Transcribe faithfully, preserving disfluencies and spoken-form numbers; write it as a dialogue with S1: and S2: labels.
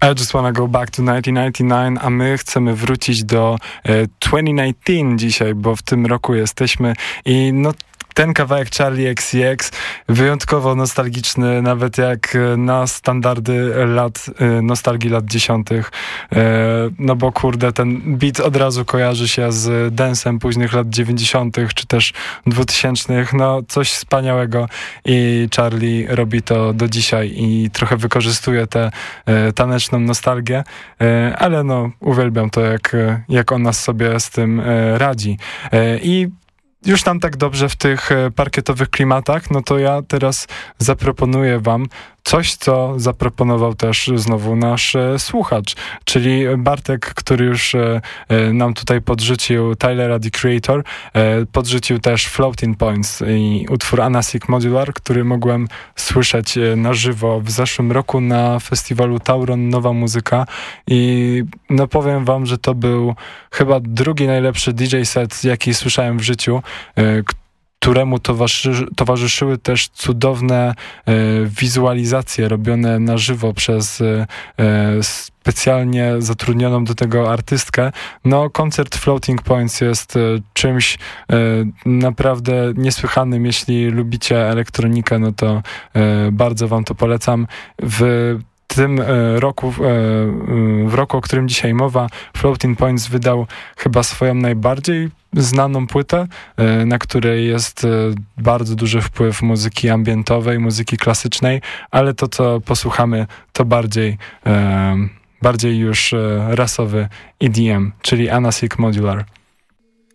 S1: I just wanna go back to nineteen ninety-nine, a my chcemy wrócić do e, dwa tysiące dziewiętnaście dzisiaj, bo w tym roku jesteśmy i no ten kawałek Charli X C X wyjątkowo nostalgiczny, nawet jak na standardy lat, nostalgii lat dziesiątych. No bo kurde, ten beat od razu kojarzy się z dance'em późnych lat dziewięćdziesiątych czy też dwutysięcznych. No coś wspaniałego i Charli robi to do dzisiaj i trochę wykorzystuje tę taneczną nostalgię, ale no uwielbiam to, jak, jak ona sobie z tym radzi. I już tam tak dobrze w tych parkietowych klimatach, no to ja teraz zaproponuję wam coś, co zaproponował też znowu nasz e, słuchacz, czyli Bartek, który już e, nam tutaj podrzucił Tylera, The Creator, e, podrzucił też Floating Points i utwór Anasic Modular, który mogłem słyszeć na żywo w zeszłym roku na festiwalu Tauron Nowa Muzyka i no powiem wam, że to był chyba drugi najlepszy D J set, jaki słyszałem w życiu, e, któremu towarzyszy, towarzyszyły też cudowne e, wizualizacje robione na żywo przez e, specjalnie zatrudnioną do tego artystkę. No, koncert Floating Points jest e, czymś e, naprawdę niesłychanym. Jeśli lubicie elektronikę, no to e, bardzo wam to polecam. W tym roku, w roku, o którym dzisiaj mowa, Floating Points wydał chyba swoją najbardziej znaną płytę, na której jest bardzo duży wpływ muzyki ambientowej, muzyki klasycznej, ale to, co posłuchamy, to bardziej, bardziej już rasowy E D M, czyli Anasic Modular.